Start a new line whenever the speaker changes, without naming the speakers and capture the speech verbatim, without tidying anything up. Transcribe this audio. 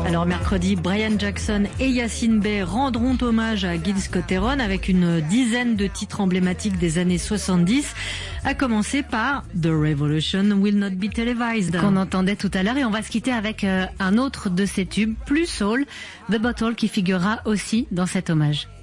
Alors mercredi, Brian Jackson et Yasiin Bey rendront hommage à Gil Scott-Heron avec une dizaine de titres emblématiques des années soixante-dix, à commencer par The Revolution Will Not Be Televised,
qu'on entendait tout à l'heure, et on va se quitter avec euh, un autre de ces tubes, plus soul, The Bottle, qui figurera aussi dans cet hommage.